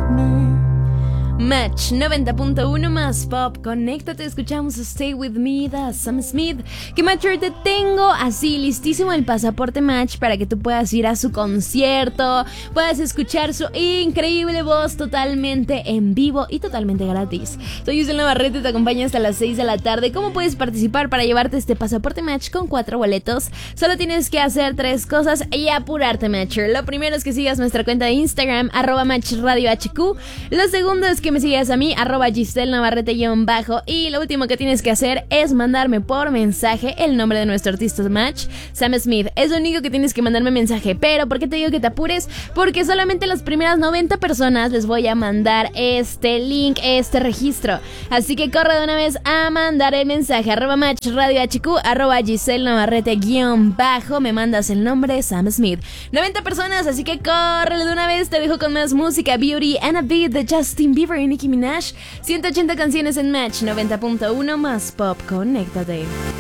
Match 90.1 más pop, conéctate, escuchamos Stay With Me de Sam Smith. Que Match, te tengo así listísimo el pasaporte Match para que tú puedas ir a su concierto, puedas escuchar su increíble voz totalmente en vivo y totalmente gratis. Soy Giselle Navarrete, te acompaño hasta las 6 de la tarde. ¿Cómo puedes participar para llevarte este pasaporte Match con 4 boletos? Solo tienes que hacer 3 cosas y apurarte, Matcher. Lo primero es que sigas nuestra cuenta de Instagram, @MatchRadioHQ. Lo segundo es que me sigas a mí, @Giselle Navarrete-. Y lo último que tienes que hacer es mandarme por mensaje el nombre de nuestro artista Match, Sam Smith. Es lo único que tienes que mandarme mensaje. Pero ¿por qué te digo que te apures? Porque solamente las primeras 90 personas les voy a mandar este link, este registro. Así que corre de una vez a mandar el mensaje, @MatchRadioHQ, @Giselle Navarrete-. Me mandas el nombre Sam Smith. 90 personas, así que córrele de una vez. Te dejo con más música. Beauty and a Beat de Justin Bieber y Nicki Minaj. 180 canciones en Match 90.1 más pop. Conéctate.